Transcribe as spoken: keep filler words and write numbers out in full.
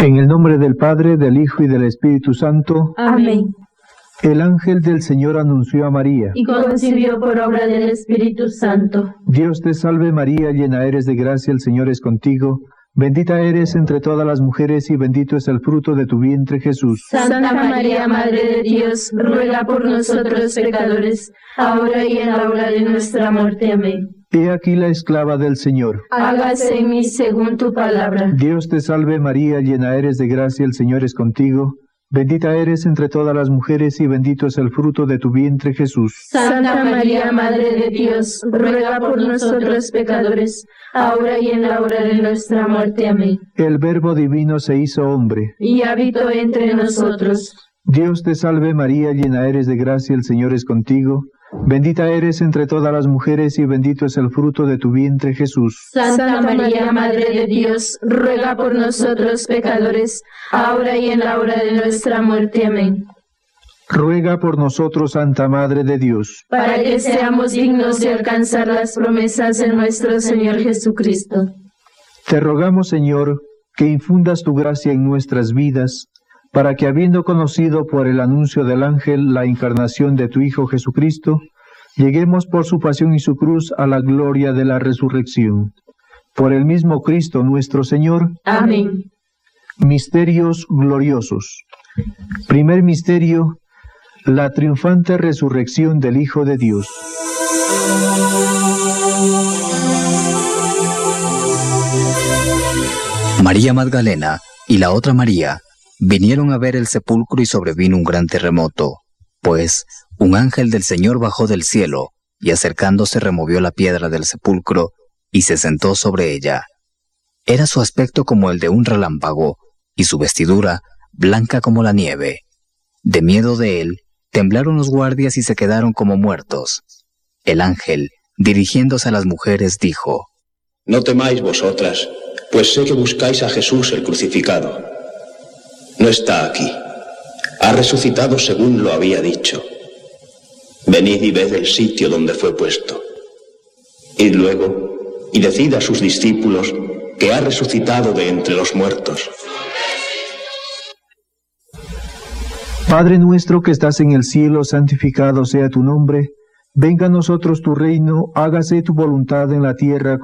En el nombre del Padre, del Hijo y del Espíritu Santo. Amén. El ángel del Señor anunció a María. Y concibió por obra del Espíritu Santo. Dios te salve María, llena eres de gracia, el Señor es contigo. Bendita eres entre todas las mujeres y bendito es el fruto de tu vientre, Jesús. Santa María, Madre de Dios, ruega por nosotros pecadores, ahora y en la hora de nuestra muerte. Amén. He aquí la esclava del Señor. Hágase en mí según tu palabra. Dios te salve María, llena eres de gracia, el Señor es contigo. Bendita eres entre todas las mujeres y bendito es el fruto de tu vientre, Jesús. Santa María, Madre de Dios, ruega por nosotros pecadores, ahora y en la hora de nuestra muerte. Amén. El Verbo divino se hizo hombre. Y habitó entre nosotros. Dios te salve María, llena eres de gracia, el Señor es contigo. Bendita eres entre todas las mujeres y bendito es el fruto de tu vientre, Jesús. Santa María, Madre de Dios, ruega por nosotros pecadores, ahora y en la hora de nuestra muerte. Amén. Ruega por nosotros, Santa Madre de Dios, para que seamos dignos de alcanzar las promesas de nuestro Señor Jesucristo. Te rogamos, Señor, que infundas tu gracia en nuestras vidas, para que habiendo conocido por el anuncio del ángel la encarnación de tu Hijo Jesucristo, lleguemos por su pasión y su cruz a la gloria de la resurrección. Por el mismo Cristo nuestro Señor. Amén. Misterios gloriosos. Primer misterio, la triunfante resurrección del Hijo de Dios. María Magdalena y la otra María vinieron a ver el sepulcro y sobrevino un gran terremoto, pues un ángel del Señor bajó del cielo y acercándose removió la piedra del sepulcro y se sentó sobre ella. Era su aspecto como el de un relámpago y su vestidura blanca como la nieve. De miedo de él, temblaron los guardias y se quedaron como muertos. El ángel, dirigiéndose a las mujeres, dijo: No temáis vosotras, pues sé que buscáis a Jesús el crucificado. No está aquí. Ha resucitado según lo había dicho. Venid y ved el sitio donde fue puesto. Id luego y decid a sus discípulos que ha resucitado de entre los muertos. Padre nuestro que estás en el cielo, santificado sea tu nombre. Venga a nosotros tu reino, hágase tu voluntad en la tierra